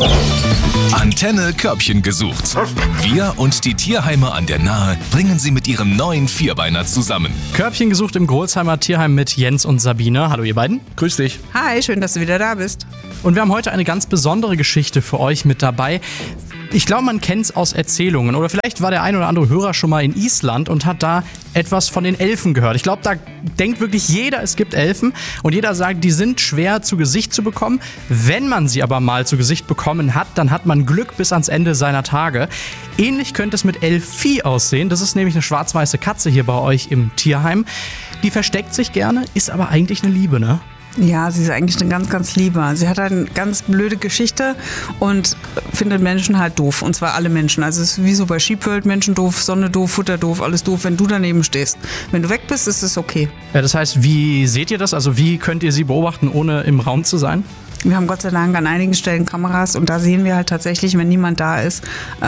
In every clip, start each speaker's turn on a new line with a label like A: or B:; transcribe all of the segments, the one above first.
A: Antenne Körbchen gesucht. Wir und die Tierheime an der Nahe bringen sie mit ihrem neuen Vierbeiner zusammen.
B: Körbchen gesucht im Grolsheimer Tierheim mit Jens und Sabine. Hallo ihr beiden.
C: Grüß dich.
D: Hi, schön, dass du wieder da bist.
B: Und wir haben heute eine ganz besondere Geschichte für euch mit dabei. Ich glaube, man kennt es aus Erzählungen. Oder vielleicht war der ein oder andere Hörer schon mal in Island und hat da etwas von den Elfen gehört. Ich glaube, da denkt wirklich jeder, es gibt Elfen. Und jeder sagt, die sind schwer zu Gesicht zu bekommen. Wenn man sie aber mal zu Gesicht bekommen hat, dann hat man Glück bis ans Ende seiner Tage. Ähnlich könnte es mit Elfie aussehen. Das ist nämlich eine schwarz-weiße Katze hier bei euch im Tierheim. Die versteckt sich gerne, ist aber eigentlich eine Liebe, ne?
D: Ja, sie ist eigentlich eine ganz, ganz liebe. Sie hat eine ganz blöde Geschichte und findet Menschen halt doof. Und zwar alle Menschen. Also es ist wie so bei Sheepworld, Menschen doof, Sonne doof, Futter doof, alles doof, wenn du daneben stehst. Wenn du weg bist, ist es okay.
B: Ja, das heißt, wie seht ihr das? Also wie könnt ihr sie beobachten, ohne im Raum zu sein?
D: Wir haben Gott sei Dank an einigen Stellen Kameras und da sehen wir halt tatsächlich, wenn niemand da ist,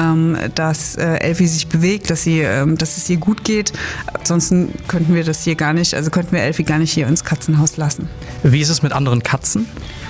D: dass Elfie sich bewegt, dass es ihr gut geht. Ansonsten könnten wir das hier gar nicht, also könnten wir Elfie gar nicht hier ins Katzenhaus lassen.
B: Wie ist es mit anderen Katzen?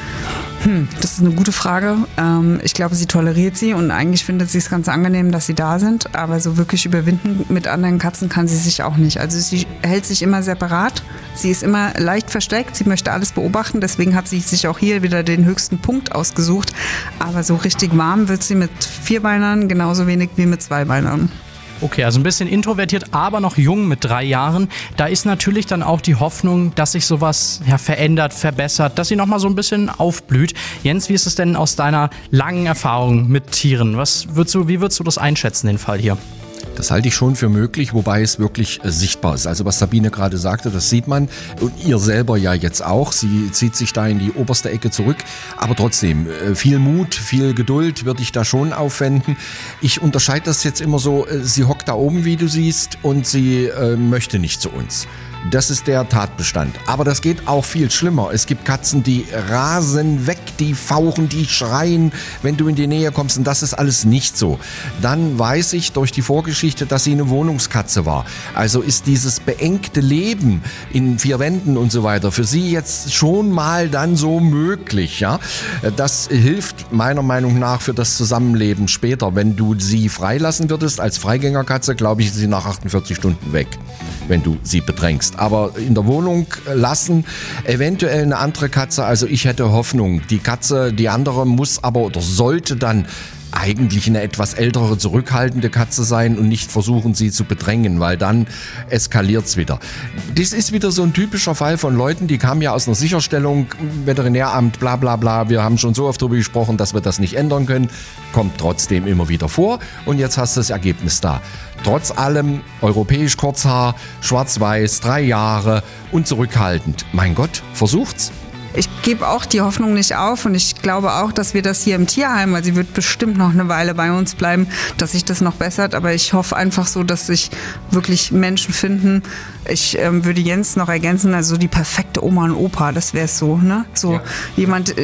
D: Das ist eine gute Frage. Ich glaube, sie toleriert sie und eigentlich findet sie es ganz angenehm, dass sie da sind. Aber so wirklich überwinden mit anderen Katzen kann sie sich auch nicht. Also sie hält sich immer separat. Sie ist immer leicht versteckt. Sie möchte alles beobachten. Deswegen hat sie sich auch hier wieder den höchsten Punkt ausgesucht. Aber so richtig warm wird sie mit Vierbeinern genauso wenig wie mit Zweibeinern.
B: Okay, also ein bisschen introvertiert, aber noch jung mit 3 Jahren. Da ist natürlich dann auch die Hoffnung, dass sich sowas verändert, verbessert, dass sie nochmal so ein bisschen aufblüht. Jens, wie ist es denn aus deiner langen Erfahrung mit Tieren? Wie würdest du das einschätzen, den Fall hier?
C: Das halte ich schon für möglich, wobei es wirklich sichtbar ist. Also was Sabine gerade sagte, das sieht man und ihr selber ja jetzt auch. Sie zieht sich da in die oberste Ecke zurück, aber trotzdem viel Mut, viel Geduld würde ich da schon aufwenden. Ich unterscheide das jetzt immer so, sie hockt da oben, wie du siehst, und sie möchte nicht zu uns. Das ist der Tatbestand. Aber das geht auch viel schlimmer. Es gibt Katzen, die rasen weg, die fauchen, die schreien, wenn du in die Nähe kommst. Und das ist alles nicht so. Dann weiß ich durch die Vorgeschichte, dass sie eine Wohnungskatze war. Also ist dieses beengte Leben in 4 Wänden und so weiter für sie jetzt schon mal dann so möglich. Ja? Das hilft meiner Meinung nach für das Zusammenleben später. Wenn du sie freilassen würdest als Freigängerkatze, glaube ich, ist sie nach 48 Stunden weg, wenn du sie bedrängst. Aber in der Wohnung lassen, eventuell eine andere Katze, also ich hätte Hoffnung. Die andere muss aber oder sollte dann eigentlich eine etwas ältere, zurückhaltende Katze sein und nicht versuchen, sie zu bedrängen, weil dann eskaliert's wieder. Das ist wieder so ein typischer Fall von Leuten, die kamen ja aus einer Sicherstellung, Veterinäramt, bla bla bla, wir haben schon so oft darüber gesprochen, dass wir das nicht ändern können, kommt trotzdem immer wieder vor und jetzt hast du das Ergebnis da. Trotz allem europäisch Kurzhaar, schwarz-weiß, 3 Jahre und zurückhaltend. Mein Gott, versucht's.
D: Ich gebe auch die Hoffnung nicht auf und ich glaube auch, dass wir das hier im Tierheim, weil sie wird bestimmt noch eine Weile bei uns bleiben, dass sich das noch bessert. Aber ich hoffe einfach so, dass sich wirklich Menschen finden. Ich würde Jens noch ergänzen, also die perfekte Oma und Opa, das wäre es so, ne? So ja. Jemand,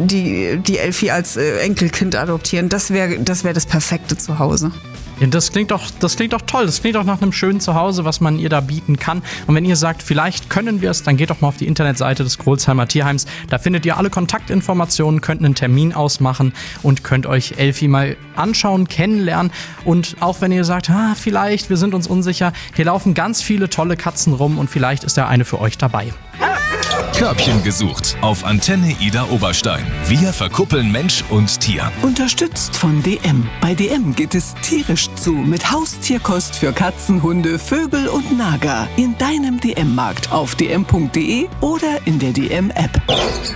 D: die Elfie als Enkelkind adoptieren, das wäre das perfekte Zuhause.
B: Ja, das klingt doch toll. Das klingt doch nach einem schönen Zuhause, was man ihr da bieten kann. Und wenn ihr sagt, vielleicht können wir es, dann geht doch mal auf die Internetseite des Grolsheimer Tierheims. Da findet ihr alle Kontaktinformationen, könnt einen Termin ausmachen und könnt euch Elfie mal anschauen, kennenlernen. Und auch wenn ihr sagt, vielleicht, wir sind uns unsicher, hier laufen ganz viele tolle Katzen rum und vielleicht ist da eine für euch dabei.
A: Körbchen gesucht auf Antenne Ida Oberstein. Wir verkuppeln Mensch und Tier.
E: Unterstützt von DM. Bei DM geht es tierisch zu mit Haustierkost für Katzen, Hunde, Vögel und Nager. In deinem DM-Markt auf dm.de oder in der DM-App.